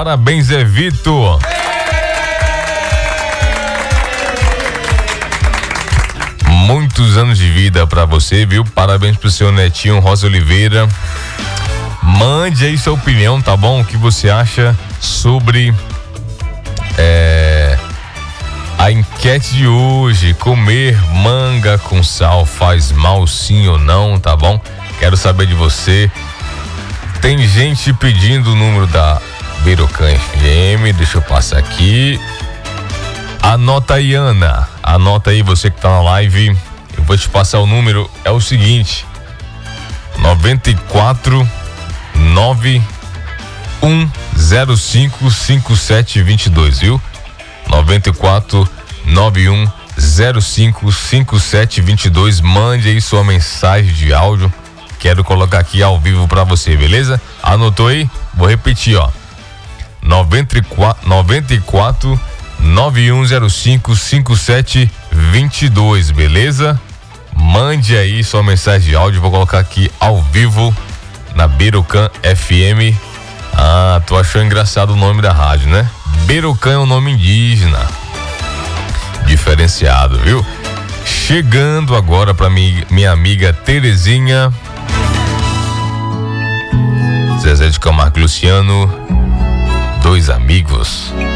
Parabéns, Zé Vitor. Muitos anos de vida pra você, viu? Parabéns pro seu netinho Rosa Oliveira. Mande aí sua opinião, tá bom? O que você acha sobre a enquete de hoje? Comer manga com sal faz mal, sim ou não, tá bom? Quero saber de você. Tem gente pedindo o número da Birocan FM, deixa eu passar aqui. Anota aí, Ana. Anota aí, você que tá na live. Eu vou te passar o número. É o seguinte: 94 9105 5722, viu? 94 9105 5722. Mande aí sua mensagem de áudio. Quero colocar aqui ao vivo pra você, beleza? Anotou aí? Vou repetir, ó. 94 9105 5722, beleza? Mande aí sua mensagem de áudio, vou colocar aqui ao vivo na Birocan FM. Ah, tu achou engraçado o nome da rádio, né? Birocan é um nome indígena, diferenciado, viu? Chegando agora pra minha amiga Terezinha, Zezé de Camargo e Luciano, Dois Amigos.